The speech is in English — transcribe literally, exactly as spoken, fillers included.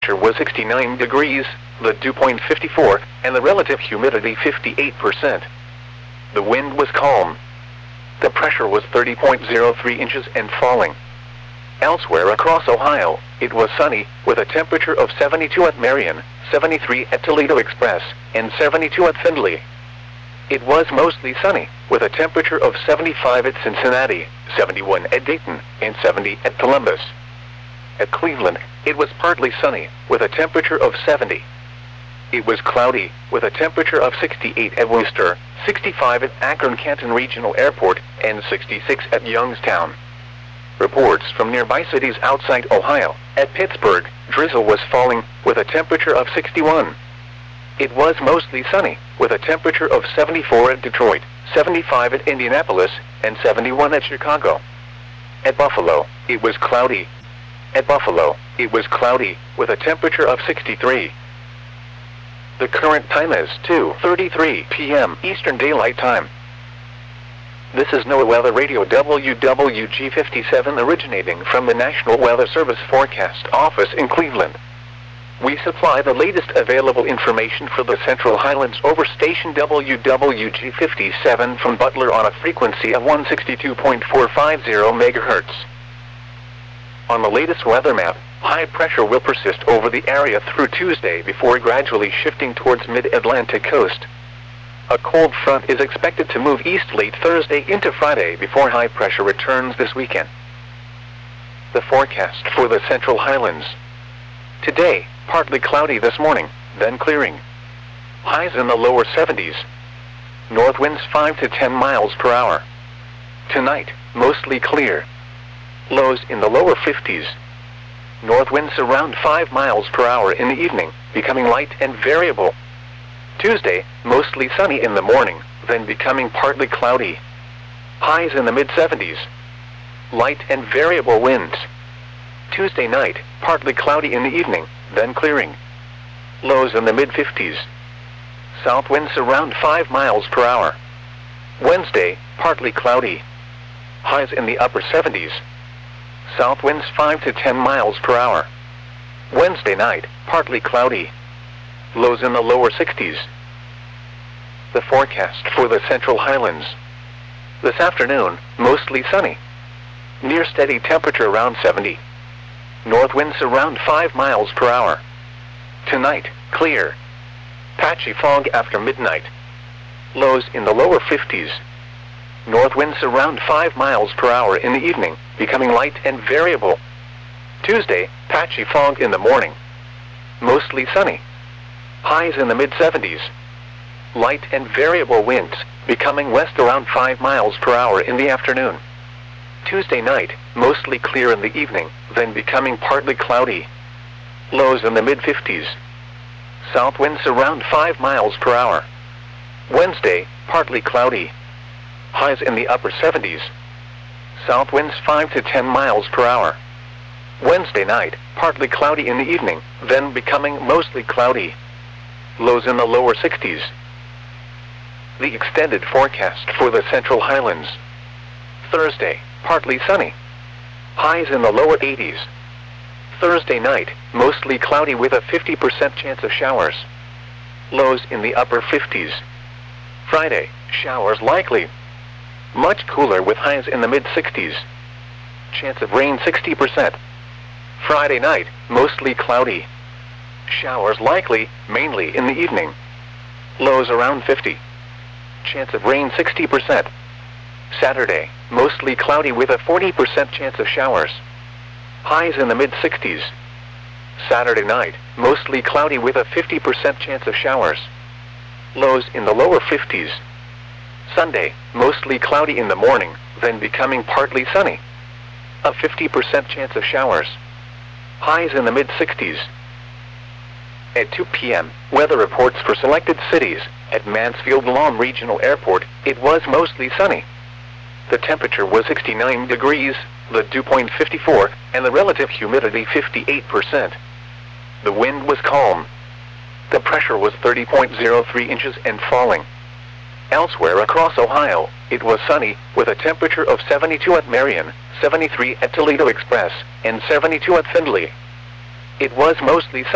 temperature was sixty-nine degrees, the dew point fifty-four, and the relative humidity fifty-eight percent. The wind was calm. The pressure was thirty point zero three inches and falling. Elsewhere across Ohio, it was sunny, with a temperature of seventy-two at Marion, seventy-three at Toledo Express, and seventy-two at Findlay. It was mostly sunny, with a temperature of seventy-five at Cincinnati, seventy-one at Dayton, and seventy at Columbus. At Cleveland, it was partly sunny, with a temperature of seventy. It was cloudy, with a temperature of sixty-eight at Worcester, sixty-five at Akron-Canton Regional Airport, and sixty-six at Youngstown. Reports from nearby cities outside Ohio. At Pittsburgh, drizzle was falling, with a temperature of sixty-one. It was mostly sunny, with a temperature of seventy-four at Detroit, seventy-five at Indianapolis, and seventy-one at Chicago. At Buffalo, it was cloudy. At Buffalo, it was cloudy, with a temperature of sixty-three. The current time is two thirty-three p m Eastern Daylight Time. This is NOAA Weather Radio W W G fifty-seven, originating from the National Weather Service Forecast Office in Cleveland. We supply the latest available information for the Central Highlands over station W W G fifty-seven from Butler on a frequency of one sixty-two point four five zero megahertz. On the latest weather map, high pressure will persist over the area through Tuesday before gradually shifting towards mid-Atlantic coast. A cold front is expected to move east late Thursday into Friday before high pressure returns this weekend. The forecast for the Central Highlands. Today, partly cloudy this morning, then clearing. Highs in the lower seventies. North winds five to ten miles per hour. Tonight, mostly clear. Lows in the lower fifties. North winds around five miles per hour in the evening, becoming light and variable. Tuesday, mostly sunny in the morning, then becoming partly cloudy. Highs in the mid seventies. Light and variable winds. Tuesday night, partly cloudy in the evening, then clearing. Lows in the mid fifties. South winds around five miles per hour. Wednesday, partly cloudy. Highs in the upper seventies. South winds five to ten miles per hour. Wednesday night, partly cloudy. Lows in the lower sixties. The forecast for the Central Highlands. This afternoon, mostly sunny. Near steady temperature around seventy. North winds around five miles per hour. Tonight, clear. Patchy fog after midnight. Lows in the lower fifties. North winds around five miles per hour in the evening, becoming light and variable. Tuesday, patchy fog in the morning. Mostly sunny. Highs in the mid seventies. Light and variable winds, becoming west around five miles per hour in the afternoon. Tuesday night, mostly clear in the evening, then becoming partly cloudy. Lows in the mid fifties. South winds around five miles per hour. Wednesday, partly cloudy. Highs in the upper seventies. South winds five to ten miles per hour. Wednesday night, partly cloudy in the evening, then becoming mostly cloudy. Lows in the lower sixties. The extended forecast for the Central Highlands. Thursday, partly sunny. Highs in the lower eighties. Thursday night, mostly cloudy with a fifty percent chance of showers. Lows in the upper fifties. Friday, showers likely. Much cooler with highs in the mid sixties. Chance of rain sixty percent. Friday night, mostly cloudy. Showers likely, mainly in the evening. Lows around fifty. Chance of rain sixty percent. Saturday, mostly cloudy with a forty percent chance of showers. Highs in the mid sixties. Saturday night, mostly cloudy with a fifty percent chance of showers. Lows in the lower fifties. Sunday, mostly cloudy in the morning, then becoming partly sunny. A fifty percent chance of showers. Highs in the mid sixties. At two p m, weather reports for selected cities. At Mansfield-Lawn Regional Airport, it was mostly sunny. The temperature was sixty-nine degrees, the dew point fifty-four, and the relative humidity fifty-eight percent. The wind was calm. The pressure was thirty point zero three inches and falling. Elsewhere across Ohio, it was sunny, with a temperature of seventy-two at Marion, seventy-three at Toledo Express, and seventy-two at Findlay. It was mostly sunny.